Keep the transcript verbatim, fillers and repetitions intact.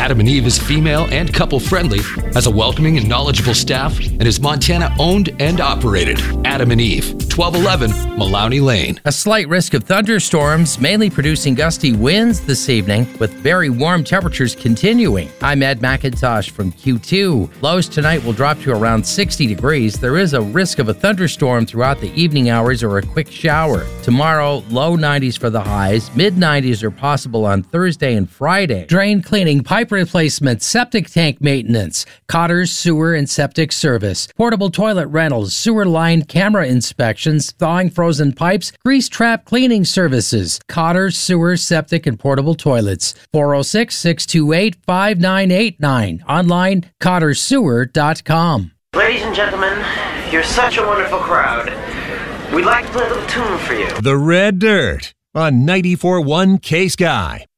Adam and Eve is female and couple friendly, has a welcoming and knowledgeable staff, and is Montana owned and operated. Adam and Eve, twelve eleven Maloney Lane. A slight risk of thunderstorms, mainly producing gusty winds this evening, with very warm temperatures continuing. I'm Ed McIntosh from Q two. Lows tonight will drop to around sixty degrees. There is a risk of a thunderstorm throughout the evening hours or a quick shower. Tomorrow, low nineties for the highs. Mid nineties are possible on Thursday and Friday. Drain cleaning, pipe replacement, septic tank maintenance, Cotter's sewer and septic service, portable toilet rentals, sewer line camera inspections, thawing frozen pipes, grease trap cleaning services, Cotter's sewer, septic, and portable toilets. four oh six, six two eight, five nine eight nine. Online, cotters sewer dot com. Ladies and gentlemen, you're such a wonderful crowd. We'd like to play a little tune for you. The Red Dirt on ninety-four point one K-Sky.